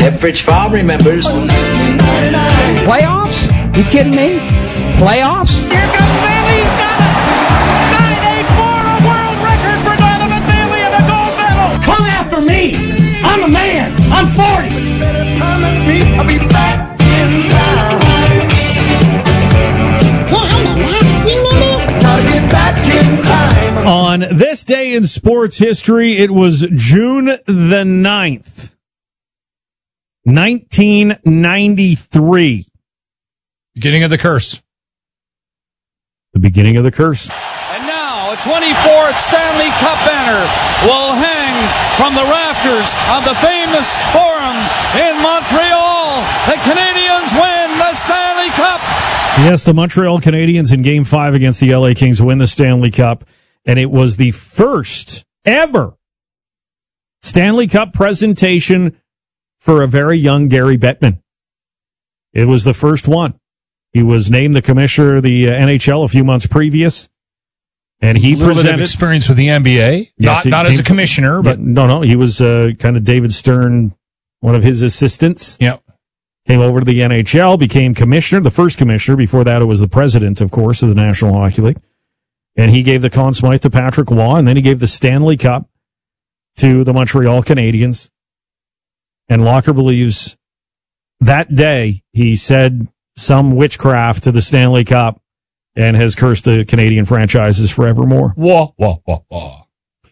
Pepperidge Farm remembers. Playoffs? You kidding me? Playoffs? Here comes Bailey. He's got it. 9.84, a world record for Donovan Bailey and a gold medal. Come after me. I'm a man. I'm 40. Promise me I'll be back in time. Gotta get back in time. On this day in sports history, it was June the 9th, 1993. Beginning of the curse. The beginning of the curse. And now, a 24th Stanley Cup banner will hang from the rafters of the famous Forum in Montreal. The Canadiens win the Stanley Cup. Yes, the Montreal Canadiens in Game 5 against the LA Kings win the Stanley Cup, and it was the first ever Stanley Cup presentation for a very young Gary Bettman. It was the first one. He was named the commissioner of the NHL a few months previous, and he presented experience with the NBA. Yes, not as a commissioner, but no, he was kind of David Stern, one of his assistants. Yeah. Came over to the NHL, became commissioner, the first commissioner. Before that, it was the president, of course, of the National Hockey League. And he gave the Conn Smythe to Patrick Waugh, and then he gave the Stanley Cup to the Montreal Canadiens. And Locker believes that day he said some witchcraft to the Stanley Cup and has cursed the Canadian franchises forevermore. Wah, wah, wah, wah.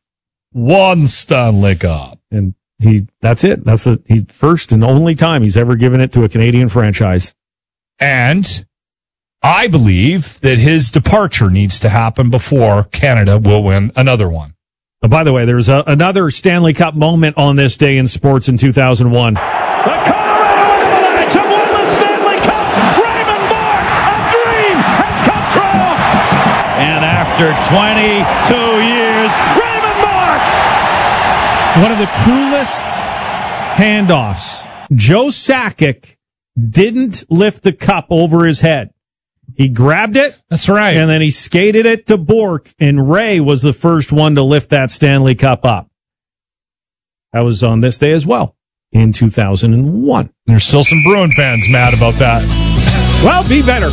One Stanley Cup. And that's it. That's the first and only time he's ever given it to a Canadian franchise. And I believe that his departure needs to happen before Canada will win another one. By the way, there's another Stanley Cup moment on this day in sports in 2001. The Colorado Avalanche have won the Stanley Cup. Raymond Bourque, a dream has come true. And after 22 years, Raymond Bourque. One of the cruelest handoffs. Joe Sakic didn't lift the cup over his head. He grabbed it. That's right. And then he skated it to Bourque, and Ray was the first one to lift that Stanley Cup up. That was on this day as well, in 2001. There's still some Bruin fans mad about that. Well, be better.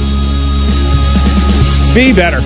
Be better.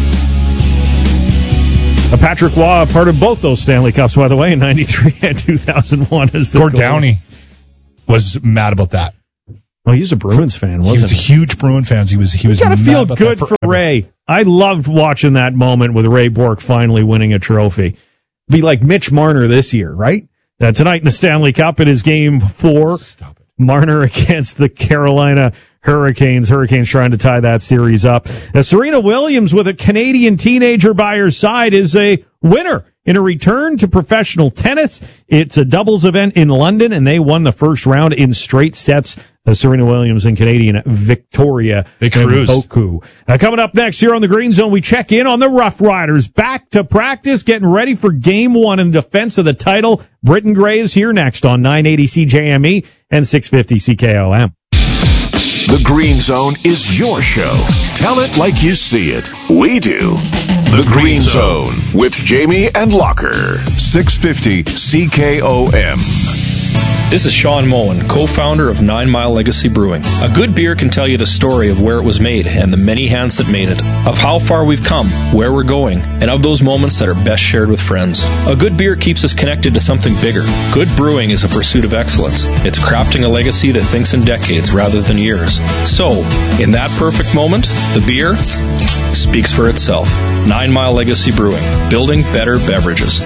Patrick Waugh, part of both those Stanley Cups, by the way, in 93 and 2001. As the Gord Downey was mad about that. Well, he's a Bruins fan, wasn't he? He was a huge Bruin fan. He was gotta feel good for Ray. I loved watching that moment with Ray Bourque finally winning a trophy. Be like Mitch Marner this year, right? Tonight in the Stanley Cup, it is Game 4. Stop it. Marner against the Carolina Hurricanes. Hurricanes trying to tie that series up. Serena Williams, with a Canadian teenager by her side, is a winner in a return to professional tennis. It's a doubles event in London, and they won the first round in straight sets. Serena Williams and Canadian Victoria Boku. Coming up next here on the Green Zone, we check in on the Rough Riders. Back to practice, getting ready for Game 1 in defense of the title. Britton Gray is here next on 980 CJME and 650 CKOM. The Green Zone is your show. Tell it like you see it. We do. The Green Zone with Jamie and Locker. 650 CKOM. This is Sean Mullen, co-founder of 9 Mile Legacy Brewing. A good beer can tell you the story of where it was made and the many hands that made it, of how far we've come, where we're going, and of those moments that are best shared with friends. A good beer keeps us connected to something bigger. Good brewing is a pursuit of excellence. It's crafting a legacy that thinks in decades rather than years. So, in that perfect moment, the beer speaks for itself. 9 Mile Legacy Brewing, building better beverages.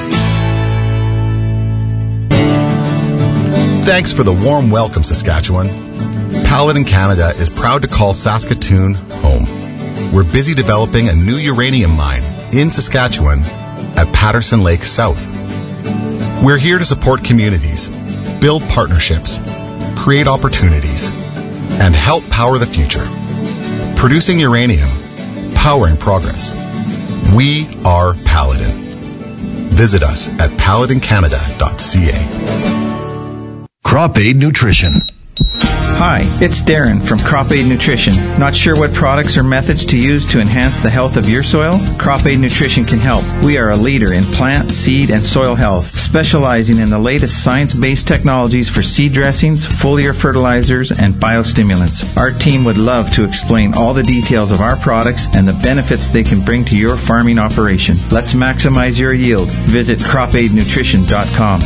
Thanks for the warm welcome, Saskatchewan. Paladin Canada is proud to call Saskatoon home. We're busy developing a new uranium mine in Saskatchewan at Patterson Lake South. We're here to support communities, build partnerships, create opportunities, and help power the future. Producing uranium, powering progress. We are Paladin. Visit us at paladincanada.ca. Crop Aid Nutrition. Hi, it's Darren from Crop Aid Nutrition. Not sure what products or methods to use to enhance the health of your soil? Crop Aid Nutrition can help. We are a leader in plant, seed, and soil health, specializing in the latest science-based technologies for seed dressings, foliar fertilizers, and biostimulants. Our team would love to explain all the details of our products and the benefits they can bring to your farming operation. Let's maximize your yield. Visit cropaidnutrition.com.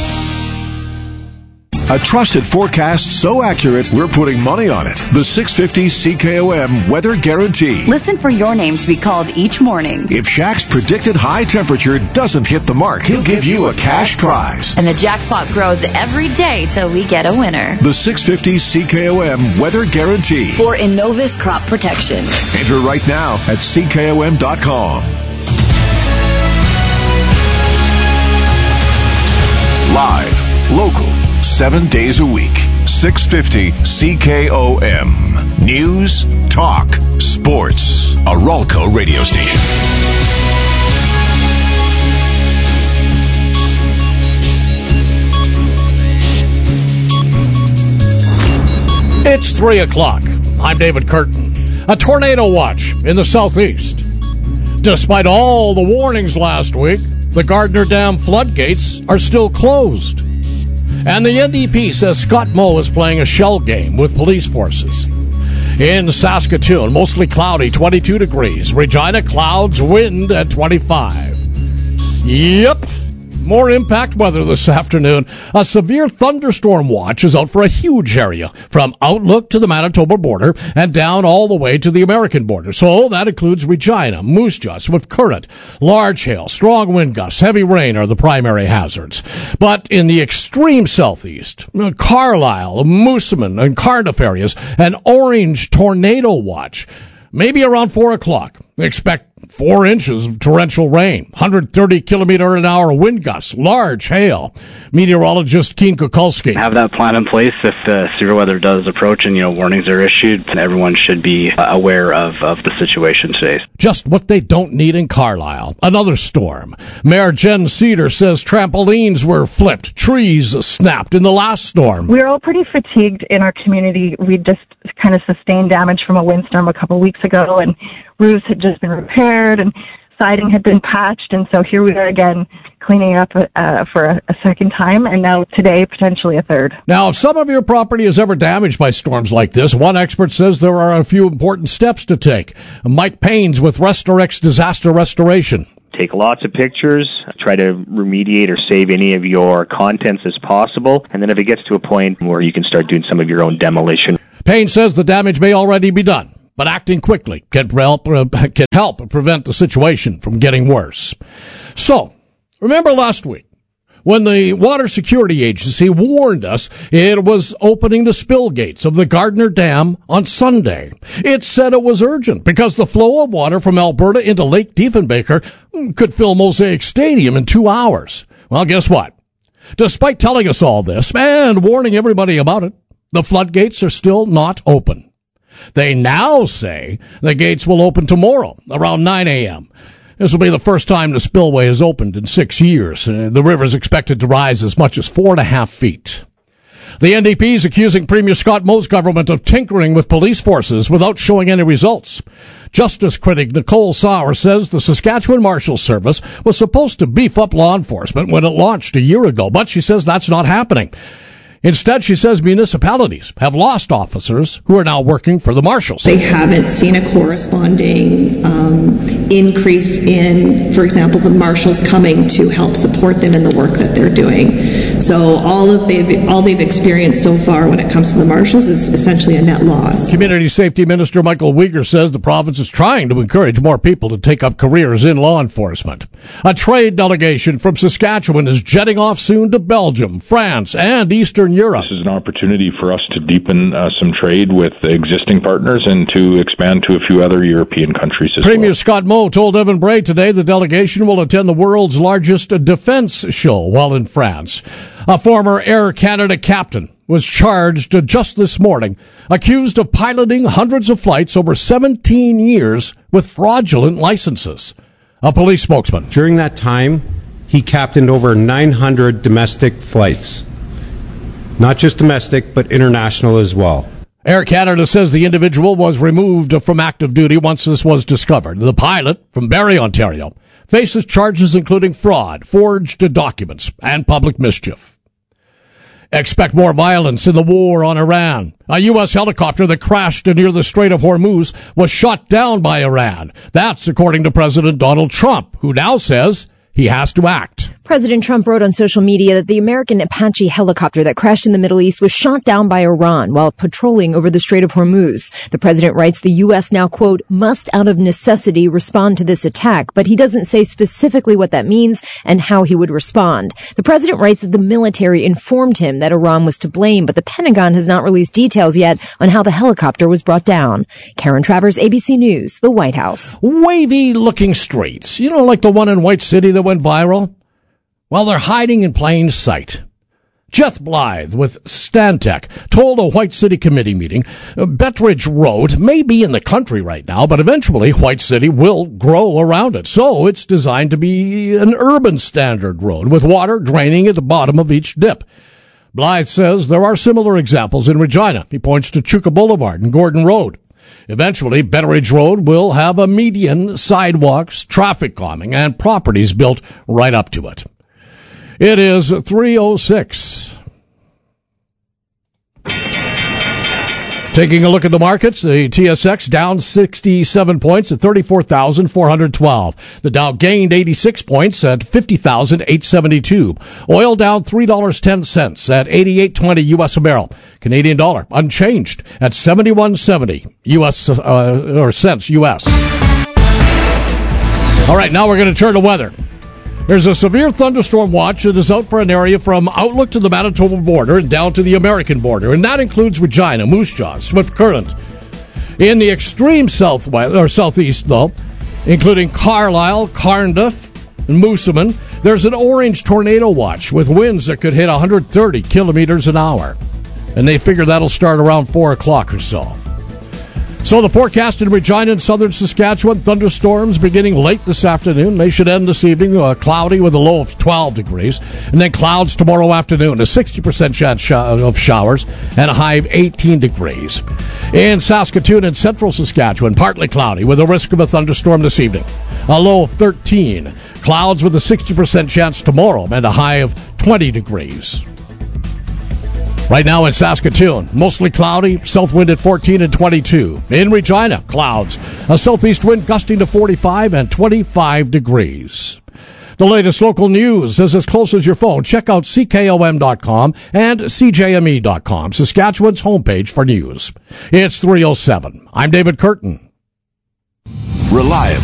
A trusted forecast so accurate, we're putting money on it. The 650 CKOM Weather Guarantee. Listen for your name to be called each morning. If Shaq's predicted high temperature doesn't hit the mark, he'll give you a cash prize. And the jackpot grows every day till we get a winner. The 650 CKOM Weather Guarantee. For Innovis Crop Protection. Enter right now at CKOM.com. Live, local, 7 days a week. 650 CKOM. News, talk, sports. A Ralco radio station. It's 3 o'clock. I'm David Curtin. A tornado watch in the southeast. Despite all the warnings last week, the Gardner Dam floodgates are still closed. And the NDP says Scott Moe is playing a shell game with police forces. In Saskatoon, mostly cloudy, 22 degrees. Regina, clouds, wind at 25. Yep. More impact weather this afternoon. A severe thunderstorm watch is out for a huge area from Outlook to the Manitoba border and down all the way to the American border. So that includes Regina, Moose Jaw, Swift Current, large hail, strong wind gusts, heavy rain are the primary hazards. But in the extreme southeast, Carlisle, Moosomin, and Cardiff areas, an orange tornado watch. Maybe around 4 o'clock. Expect 4 inches of torrential rain, 130 kilometer an hour wind gusts, large hail. Meteorologist Keen Kukulski. Have that plan in place if severe weather does approach and, warnings are issued, and everyone should be aware of the situation today. Just what they don't need in Carlisle. Another storm. Mayor Jen Cedar says trampolines were flipped, trees snapped in the last storm. We're all pretty fatigued in our community. We just kind of sustained damage from a windstorm a couple weeks ago, and roofs had just been repaired and siding had been patched, and so here we are again cleaning up for a second time, and now today potentially a third. Now, if some of your property is ever damaged by storms like this, one expert says there are a few important steps to take. Mike Paynes with Restorex Disaster Restoration. Take lots of pictures, try to remediate or save any of your contents as possible, and then if it gets to a point where you can start doing some of your own demolition. Payne says the damage may already be done, but acting quickly can help prevent the situation from getting worse. So, remember last week when the Water Security Agency warned us it was opening the spill gates of the Gardner Dam on Sunday. It said it was urgent because the flow of water from Alberta into Lake Diefenbaker could fill Mosaic Stadium in 2 hours. Well, guess what? Despite telling us all this and warning everybody about it, the floodgates are still not open. They now say the gates will open tomorrow around 9 a.m. This will be the first time the spillway is opened in 6 years. The river is expected to rise as much as 4.5 feet. The NDP is accusing Premier Scott Moe's government of tinkering with police forces without showing any results. Justice critic Nicole Sauer says the Saskatchewan Marshals Service was supposed to beef up law enforcement when it launched a year ago, but she says that's not happening. Instead, she says municipalities have lost officers who are now working for the marshals. They haven't seen a corresponding increase in, for example, the marshals coming to help support them in the work that they're doing. So all they've experienced so far when it comes to the marshals is essentially a net loss. Community Safety Minister Michael Uyghur says the province is trying to encourage more people to take up careers in law enforcement. A trade delegation from Saskatchewan is jetting off soon to Belgium, France, and Eastern Europe. This is an opportunity for us to deepen some trade with existing partners and to expand to a few other European countries as well. Premier Scott Moe told Evan Bray today the delegation will attend the world's largest defense show while in France. A former Air Canada captain was charged just this morning, accused of piloting hundreds of flights over 17 years with fraudulent licenses. A police spokesman. During that time, he captained over 900 domestic flights. Not just domestic, but international as well. Air Canada says the individual was removed from active duty once this was discovered. The pilot, from Barrie, Ontario, faces charges including fraud, forged documents, and public mischief. Expect more violence in the war on Iran. A U.S. helicopter that crashed near the Strait of Hormuz was shot down by Iran. That's according to President Donald Trump, who now says he has to act. President Trump wrote on social media that the American Apache helicopter that crashed in the Middle East was shot down by Iran while patrolling over the Strait of Hormuz. The president writes the U.S. now, quote, must out of necessity respond to this attack, but he doesn't say specifically what that means and how he would respond. The president writes that the military informed him that Iran was to blame, but the Pentagon has not released details yet on how the helicopter was brought down. Karen Travers, ABC News, the White House. Wavy-looking streets, like the one in White City that went viral? Well, they're hiding in plain sight. Jeff Blythe with Stantec told a White City committee meeting Betteridge Road may be in the country right now, but eventually White City will grow around it. So it's designed to be an urban standard road with water draining at the bottom of each dip. Blythe says there are similar examples in Regina. He points to Chuka Boulevard and Gordon Road. Eventually, Betteridge Road will have a median, sidewalks, traffic calming, and properties built right up to it. It is 3:06. Taking a look at the markets, the TSX down 67 points at 34,412. The Dow gained 86 points at 50,872. Oil down $3.10 at 88.20 U.S. a barrel. Canadian dollar unchanged at 71.70 U.S. or cents U.S. All right, now we're going to turn to weather. There's a severe thunderstorm watch that is out for an area from Outlook to the Manitoba border and down to the American border, and that includes Regina, Moose Jaw, Swift Current. In the extreme southeast, though, including Carlisle, Cardiff, and Moosomin, there's an orange tornado watch with winds that could hit 130 kilometers an hour, and they figure that'll start around 4 o'clock or so. So the forecast in Regina and southern Saskatchewan, thunderstorms beginning late this afternoon. They should end this evening cloudy with a low of 12 degrees. And then clouds tomorrow afternoon, a 60% chance of showers, and a high of 18 degrees. In Saskatoon and central Saskatchewan, partly cloudy with a risk of a thunderstorm this evening. A low of 13. Clouds with a 60% chance tomorrow, and a high of 20 degrees. Right now in Saskatoon, mostly cloudy, south wind at 14 and 22. In Regina, clouds, a southeast wind gusting to 45 and 25 degrees. The latest local news is as close as your phone. Check out CKOM.com and CJME.com, Saskatchewan's homepage for news. It's 3:07. I'm David Curtin. Reliable.